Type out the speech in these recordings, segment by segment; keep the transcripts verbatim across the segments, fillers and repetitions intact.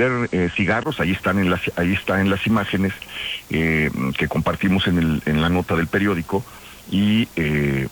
vender eh, cigarros. Ahí están en las, ahí está en las imágenes eh, que compartimos en, el, en la nota del periódico, y eh,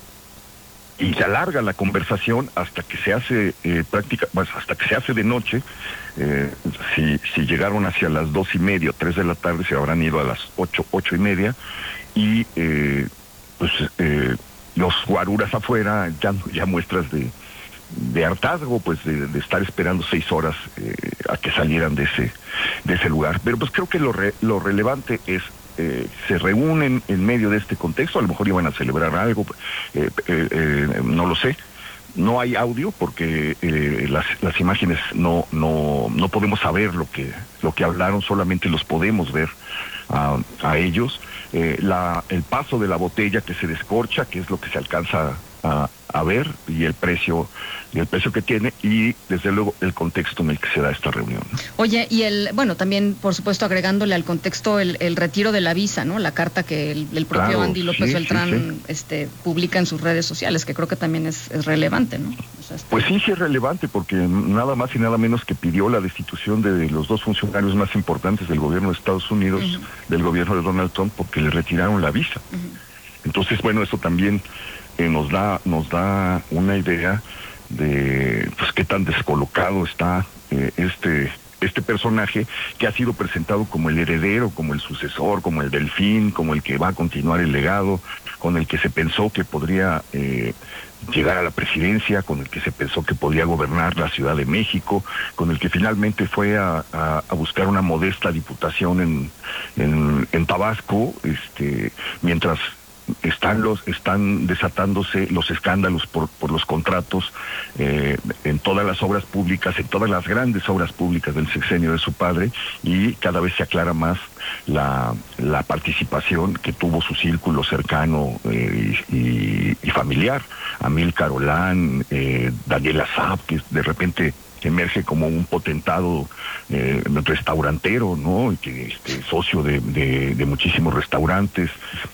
y se alarga la conversación hasta que se hace eh, práctica, pues, hasta que se hace de noche. Eh, si, si llegaron hacia las dos y media o tres de la tarde, se habrán ido a las ocho, ocho y media, y eh, pues eh, los guaruras afuera, ya, ya muestras de, de hartazgo, pues de, de estar esperando seis horas eh, a que salieran de ese, de ese lugar. Pero pues creo que lo, re, lo relevante es Eh, se reúnen en medio de este contexto. A lo mejor iban a celebrar algo, eh, eh, eh, no lo sé. No hay audio porque eh, las, las imágenes no, no, no podemos saber lo que, lo que hablaron, solamente los podemos ver a, a ellos. Eh, la, el paso de la botella que se descorcha, que es lo que se alcanza a, a ver, y el precio y el precio que tiene, y desde luego el contexto en el que se da esta reunión. Oye, y el, bueno, también por supuesto agregándole al contexto el, el retiro de la visa, ¿no? La carta que el, el propio Claro, Andy López sí, Beltrán sí, sí. este publica en sus redes sociales, que creo que también es, es relevante, ¿no? O sea, este... Pues sí, sí es relevante, porque nada más y nada menos que pidió la destitución de los dos funcionarios más importantes del gobierno de Estados Unidos, uh-huh. del gobierno de Donald Trump, porque le retiraron la visa. Uh-huh. Entonces, bueno, eso también eh, nos da nos da una idea de pues qué tan descolocado está eh, este este personaje, que ha sido presentado como el heredero, como el sucesor, como el delfín, como el que va a continuar el legado, con el que se pensó que podría eh, llegar a la presidencia, con el que se pensó que podía gobernar la Ciudad de México, con el que finalmente fue a, a, a buscar una modesta diputación en, en, en Tabasco, este, mientras están los están desatándose los escándalos por por los contratos eh, en todas las obras públicas, en todas las grandes obras públicas del sexenio de su padre, y cada vez se aclara más la la participación que tuvo su círculo cercano eh, y, y, y familiar. Amílcar Olán, eh, Daniela Saab, que de repente emerge como un potentado eh, restaurantero, ¿no? Y que este, socio de, de, de muchísimos restaurantes,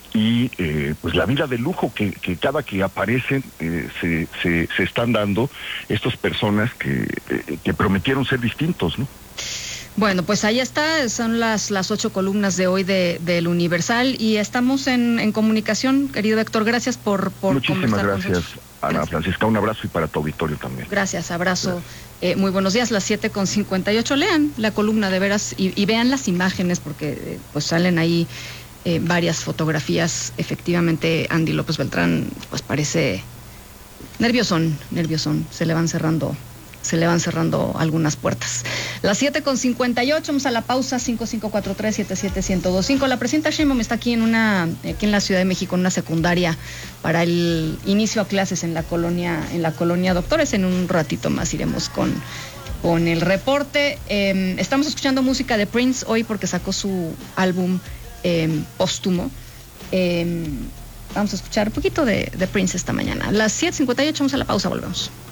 y eh, pues la vida de lujo que, que cada que aparecen eh, se, se, se están dando estas personas que, eh, que prometieron ser distintos, ¿no? Bueno, pues ahí está, son las, las ocho columnas de hoy de del Universal, y estamos en, en comunicación, querido Héctor. Gracias por, por Muchísimas conversar gracias, con nosotros. Ana Gracias. Francisca, un abrazo, y para tu auditorio también. Gracias, abrazo. Eh, muy buenos días, las siete con cincuenta y ocho. Lean la columna de veras y, y vean las imágenes, porque eh, pues salen ahí eh, varias fotografías. Efectivamente, Andy López Beltrán pues parece nerviosón, nerviosón. Se le van cerrando se le van cerrando algunas puertas. Las siete con cincuenta y ocho, vamos a la pausa. Cinco cinco cuatro tres siete siete uno cero dos cinco. La presidenta Sheinbaum está aquí en una, aquí en la Ciudad de México, en una secundaria para el inicio a clases en la colonia, en la colonia Doctores. En un ratito más iremos con, con el reporte. Eh, estamos escuchando música de Prince hoy porque sacó su álbum eh, póstumo. Eh, vamos a escuchar un poquito de, de Prince esta mañana. Las siete cincuenta y ocho, vamos a la pausa, volvemos.